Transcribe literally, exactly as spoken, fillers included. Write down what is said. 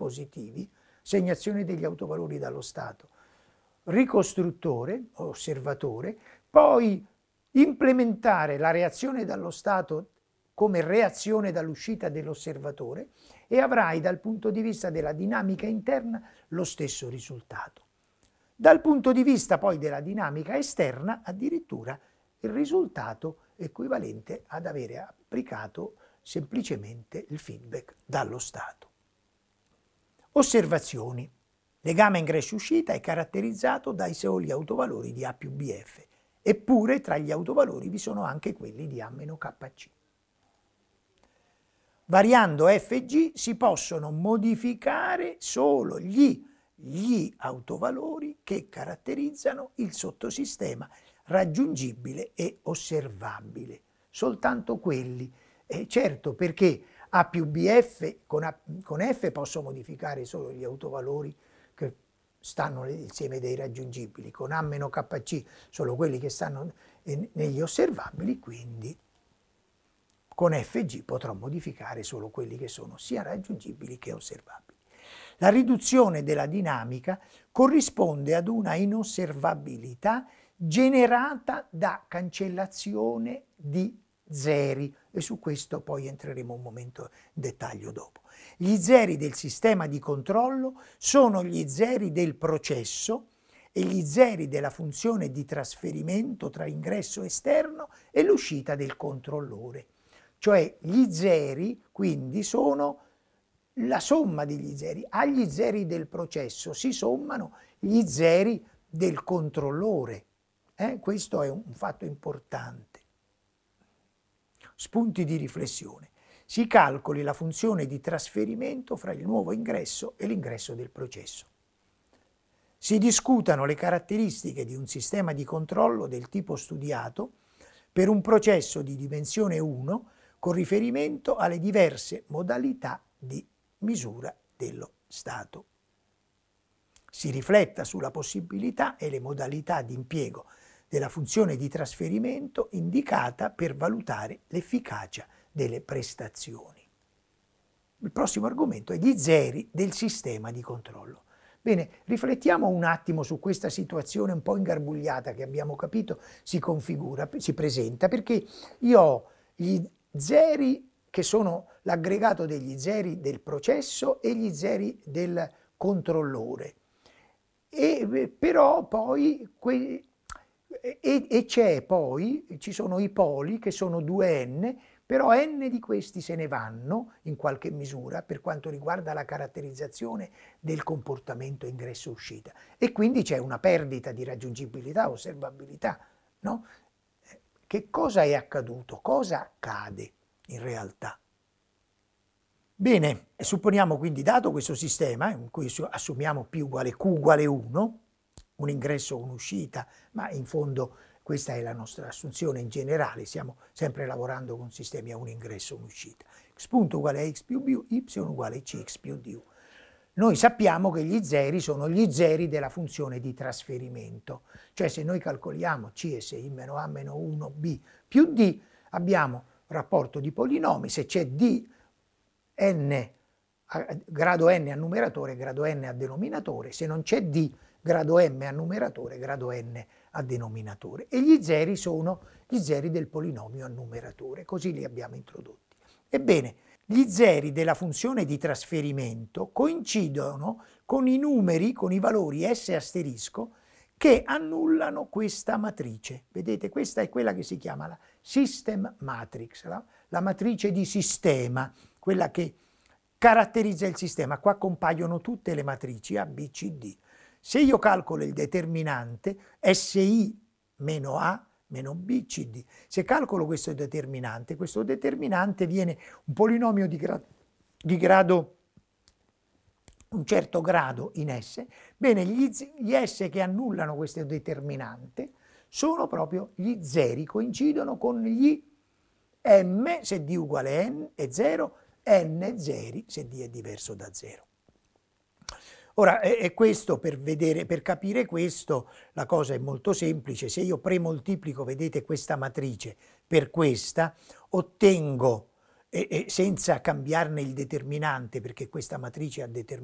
positivi, segnazione degli autovalori dallo stato ricostruttore, osservatore, poi implementare la reazione dallo stato come reazione dall'uscita dell'osservatore e avrai dal punto di vista della dinamica interna lo stesso risultato. Dal punto di vista poi della dinamica esterna, addirittura il risultato equivalente ad avere applicato semplicemente il feedback dallo stato. Osservazioni. Legame ingresso-uscita è caratterizzato dai soli autovalori di A più B F, eppure tra gli autovalori vi sono anche quelli di A meno K C. Variando F e G si possono modificare solo gli, gli autovalori che caratterizzano il sottosistema raggiungibile e osservabile, soltanto quelli. Eh, certo, perché A più B F, con, A, con F posso modificare solo gli autovalori che stanno nell'insieme dei raggiungibili, con A meno K C solo quelli che stanno negli osservabili, quindi con F G potrò modificare solo quelli che sono sia raggiungibili che osservabili. La riduzione della dinamica corrisponde ad una inosservabilità generata da cancellazione di zeri, e su questo poi entreremo un momento in dettaglio dopo. Gli zeri del sistema di controllo sono gli zeri del processo e gli zeri della funzione di trasferimento tra ingresso esterno e l'uscita del controllore. Cioè gli zeri quindi sono la somma degli zeri. Agli zeri del processo si sommano gli zeri del controllore. Eh? Questo è un fatto importante. Spunti di riflessione. Si calcoli la funzione di trasferimento fra il nuovo ingresso e l'ingresso del processo. Si discutano le caratteristiche di un sistema di controllo del tipo studiato per un processo di dimensione uno con riferimento alle diverse modalità di misura dello stato. Si rifletta sulla possibilità e le modalità di impiego della funzione di trasferimento indicata per valutare l'efficacia delle prestazioni. Il prossimo argomento è gli zeri del sistema di controllo. Bene, riflettiamo un attimo su questa situazione un po' ingarbugliata che abbiamo capito si configura, si presenta, perché io ho gli zeri che sono l'aggregato degli zeri del processo e gli zeri del controllore. E però poi que, e, e c'è poi, ci sono i poli che sono due n, però n di questi se ne vanno in qualche misura per quanto riguarda la caratterizzazione del comportamento ingresso-uscita e quindi c'è una perdita di raggiungibilità, osservabilità, no? Che cosa è accaduto? Cosa accade in realtà? Bene, supponiamo quindi, dato questo sistema in cui assumiamo P uguale Q uguale uno, un ingresso o un'uscita, ma in fondo questa è la nostra assunzione in generale, stiamo sempre lavorando con sistemi a un ingresso e un'uscita. X punto uguale a x più b, y uguale a cx più du. Noi sappiamo che gli zeri sono gli zeri della funzione di trasferimento, cioè se noi calcoliamo C S I meno A meno uno B più D, abbiamo rapporto di polinomi, se c'è D, n, grado n a numeratore, grado n a denominatore, se non c'è D, grado m a numeratore, grado n a denominatore. E gli zeri sono gli zeri del polinomio a numeratore, così li abbiamo introdotti. Ebbene, gli zeri della funzione di trasferimento coincidono con i numeri, con i valori S asterisco, che annullano questa matrice. Vedete, questa è quella che si chiama la system matrix, la, la matrice di sistema, quella che caratterizza il sistema. Qua compaiono tutte le matrici A, B, C, D. Se io calcolo il determinante S I meno A meno B, C, D, se calcolo questo determinante, questo determinante viene un polinomio di, gra di grado, un certo grado in S, bene, gli, gli S che annullano questo determinante sono proprio gli zeri, coincidono con gli M se D uguale n è zero, n zeri se D è diverso da zero. Ora, è questo per vedere, per capire questo, la cosa è molto semplice. Se io premoltiplico, vedete, questa matrice per questa, ottengo, e, e senza cambiarne il determinante, perché questa matrice ha determinante,